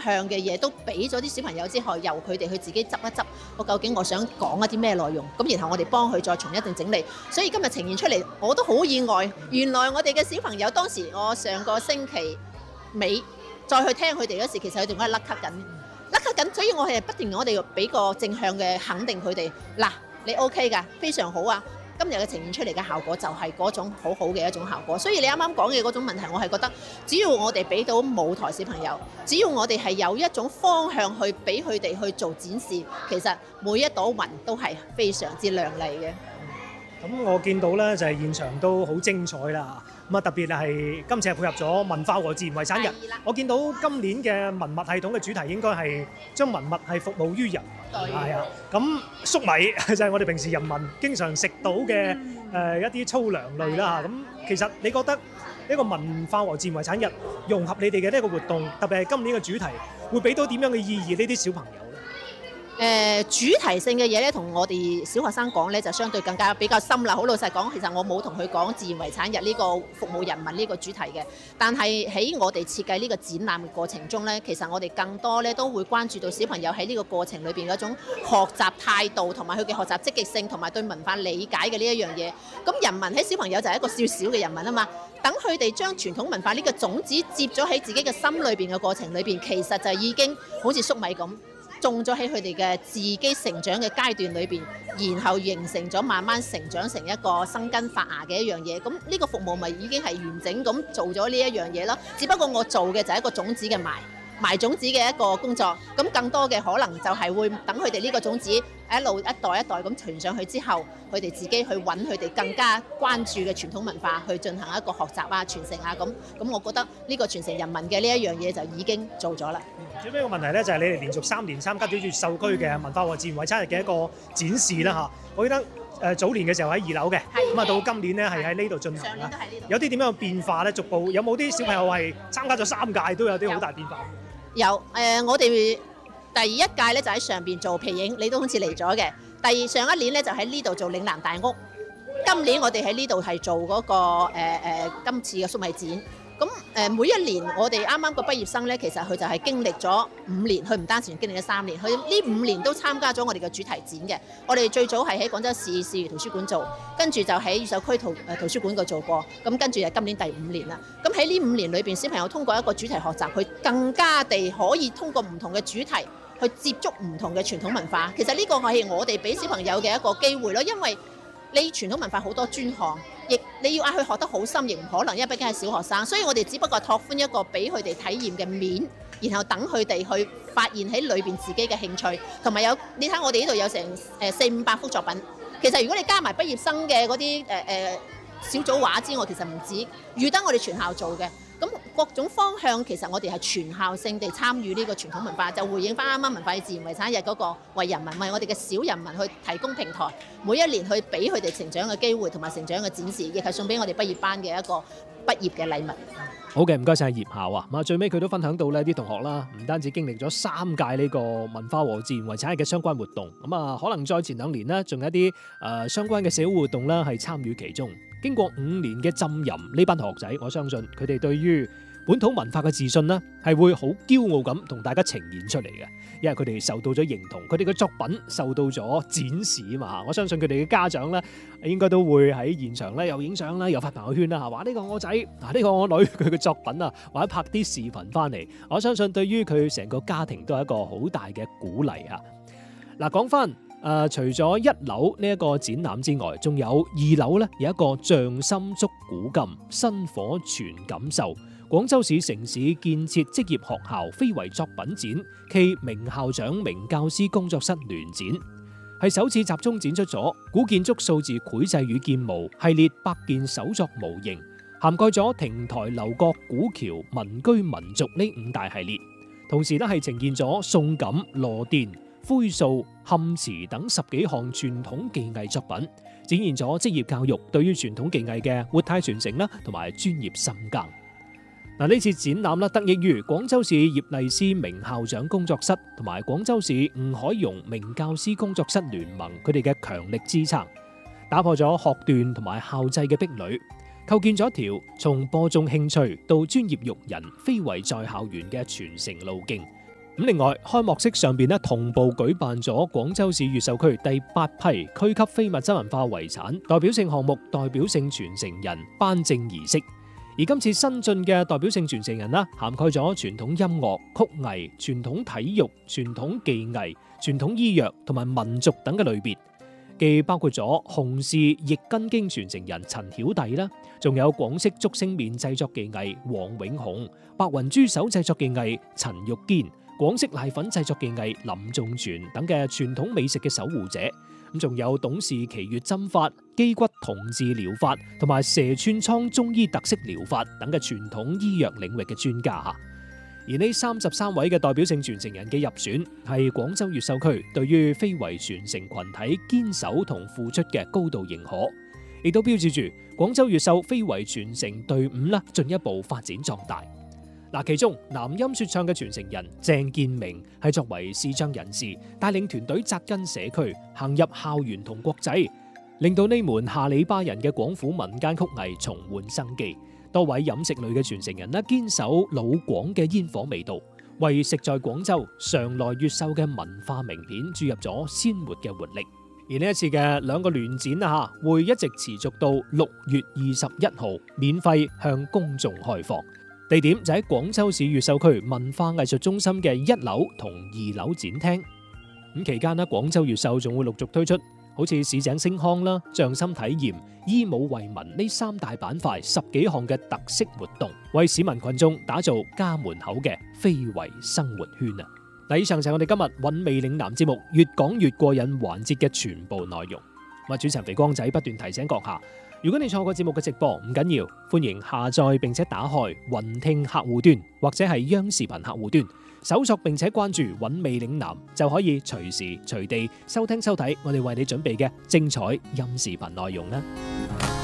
向嘅嘢都俾咗啲小朋友之後，由佢哋去自己執一執，我究竟我想講一啲咩內容，咁然後我哋幫佢再重一定整理。所以今日呈現出嚟，我都好意外，原來我哋嘅小朋友當時我上個星期尾再去聽佢哋嗰時，其實佢哋仲喺度甩咳緊，所以我係不斷我哋俾個正向嘅肯定佢哋。嗱，你 OK 㗎，非常好啊！今日嘅呈現出嚟嘅效果就係嗰種好好嘅一種效果。所以你啱啱講嘅嗰種問題，我係覺得只要我哋俾到舞台小朋友，只要我哋係有一種方向去俾佢哋去做展示，其實每一朵雲都係非常之亮麗嘅。 咁我見到咧就係現場都好精彩啦。咁啊特別係今次係配合咗文化和自然遺產日。我見到今年嘅文物系統嘅主題應該係將文物係服務於人民。係啊。咁粟米就係我哋平時人民經常食到嘅一啲粗糧類啦嚇。咁其實你覺得呢個文化和自然遺產日融合你哋嘅呢個活動，特別係今年嘅主題，會俾到點樣嘅意義呢啲小朋友？ 主題性嘅嘢咧，同我哋小學生講咧，就相對更加比較深啦。好老實講，其實我冇同佢講自然遺產日呢個服務人民呢個主題嘅。但係喺我哋設計呢個展覽嘅過程中咧，其實我哋更多咧都會關注到小朋友喺呢個過程裏邊嗰種學習態度，同埋佢嘅學習積極性，同埋對文化理解嘅呢一樣嘢。咁人民喺小朋友就係一個小小嘅人民啊嘛。等佢哋將傳統文化呢個種子接咗喺自己嘅心裏邊嘅過程裏邊，其實就已經好似粟米咁。種咗喺佢哋嘅自己成長嘅階段裏邊，然後形成咗慢慢成長成一個生根發芽嘅一樣嘢。咁呢個服務咪已經係完整咁做咗呢一樣嘢咯。只不過我做嘅就係一個種子嘅埋種子嘅一個工作。咁更多嘅可能就係會等佢哋呢個種子一路一代一代咁傳上去之後，佢哋自己去揾佢哋更加關注嘅傳統文化去進行一個學習啊、傳承啊咁。我覺得呢個傳承人民嘅呢一樣嘢就已經做咗啦。 最尾個問題咧就係你哋連續3年參加咗越秀區嘅文化和自然遺產日嘅一個展示啦嚇。我記得早年嘅時候喺2樓嘅，咁啊到今年咧係喺呢度進行啦。有啲點樣嘅變化咧？逐步有冇啲小朋友係參加咗3屆都有啲好大變化？ 有我哋第一屆咧就喺上邊做皮影，你都好似嚟咗嘅。上一年咧就喺呢度做嶺南大屋，今年我哋喺呢度係做嗰個今次嘅粟米展。咁每一年我哋啱啱個畢業生咧，其實佢就係經歷咗5年，佢唔單止經歷咗3年，佢呢5年都參加咗我哋嘅主題展嘅。我哋最早係喺廣州市市圖書館做，跟住就喺越秀區圖書館度做過，咁跟住就今年第5年啦。咁喺呢5年裏邊，小朋友通過一個主題學習，佢更加地可以通過唔同嘅主題去接觸唔同嘅傳統文化。其實呢個係我哋俾小朋友嘅一個機會咯，因為你傳統文化好多專項，亦你要嗌佢學得好深，亦唔可能，因為畢竟係小學生，所以我哋只不過拓寬一個俾佢哋體驗嘅面，然後等佢哋去發現喺裏邊自己嘅興趣，同埋你睇我哋呢度有成400-500幅作品。其實如果你加埋畢業生嘅嗰啲小組畫之外，其實唔止，預得我哋全校做嘅。咁各種方向其實我哋係全校性地參與呢個傳統文化，就回應翻啱啱文化與自然遺產日嗰個為人民為我哋嘅小人民去提供平台，每一年去俾佢哋成長嘅機會同埋成長嘅展示，亦係送俾我哋畢業班嘅一個畢業嘅禮物。 好嘅，唔該晒葉校啊！咁啊，最尾佢都分享到呢啲同學啦，唔單止經歷咗3屆呢個文化和自然遺產日嘅相關活動，咁啊，可能再前2年呢，仲有一啲相關嘅社會活動啦，係參與其中。經過5年嘅浸淫，呢班同學仔，我相信佢哋對於本土文化嘅自信呢，係會好驕傲咁同大家呈現出嚟嘅，因為佢哋受到咗認同，佢哋嘅作品受到咗展示啊嘛。我相信佢哋嘅家長呢，應該都會喺現場呢，又影相啦，又發朋友圈啦，話呢個我仔，呢個我女，佢嘅作品啊，或者拍啲視頻翻嚟，我相信對於佢成個家庭都係一個好大嘅鼓勵啊。嗱，講翻除咗1樓呢一個展覽之外，仲有2樓呢，有一個匠心築古今，薪火傳感受。廣州市城市建設職業學校非遺作品展暨名校長名教師工作室聯展，係首次集中展出咗古建築數字繪製與建模系列100件手作模型，涵蓋咗亭台樓閣、古橋、民居民族呢5大系列，同時咧係呈現咗宋錦、羅甸、灰塑、嵌瓷等10幾項傳統技藝作品，展現咗職業教育對於傳統技藝嘅活態傳承啦，同埋專業深耕。嗱，呢次展覽啦，得益於廣州市葉麗絲名校長工作室同埋廣州市吳海蓉名教師工作室聯盟佢哋嘅強力支撐，打破咗學段同埋校制嘅壁壘，構建咗一條從播種興趣到專業育人非遺在校園嘅傳承路徑， 咁另外，開幕式上邊咧同步舉辦咗廣州市越秀區第8批區級非物質文化遺產代表性項目代表性傳承人頒證儀式。而今次新進嘅代表性傳承人啦，涵蓋咗傳統音樂、曲藝、傳統體育、傳統技藝、傳統醫藥同埋民族等嘅類別，既包括咗紅氏易筋經傳承人陳曉娣啦，仲有廣式竹升麵製作技藝黃永雄、白雲豬手製作技藝陳玉堅、廣式瀨粉製作技藝林仲全等嘅傳統美食嘅守護者，咁仲有董氏奇穴針法、肌骨同治療法同埋蛇串瘡中醫特色療法等嘅傳統醫藥領域嘅專家吓。而呢33位嘅代表性傳承人嘅入選，係廣州越秀區對於非遺傳承群體堅守同付出嘅高度認可，亦都標誌住廣州越秀非遺傳承隊伍啦進一步發展壯大。嗱，其中南音說唱嘅傳承人鄭建明係作為視障人士，帶領團隊扎根社區，行入校園同國際，令到呢門下里巴人嘅廣府民間曲藝重煥生機。多位飲食類嘅傳承人啦，堅守老廣嘅煙火味道，為食在廣州常來越秀嘅文化名片注入咗鮮活嘅活力。而呢一次嘅2個聯展啊，會一直持續到6月21號，免費向公眾開放。地點就喺廣州市越秀區文化藝術中心嘅1樓同2樓展廳。咁期間咧，廣州越秀仲會陸續推出好似市井星腔啦、匠心體驗、衣舞惠民呢3大板塊10幾項嘅特色活動，為市民群眾打造家門口嘅非遺生活圈啊！嗱，以上就係我哋今日韻味嶺南節目越講越過癮環節嘅全部內容。主持人肥光仔不斷提醒閣下，如果你錯過節目嘅直播唔緊要，歡迎下載並且打開雲聽客戶端或者係央視頻客戶端，搜索並且關注韻味嶺南，就可以隨時隨地收聽收睇我哋為你準備嘅精彩音視頻內容啦。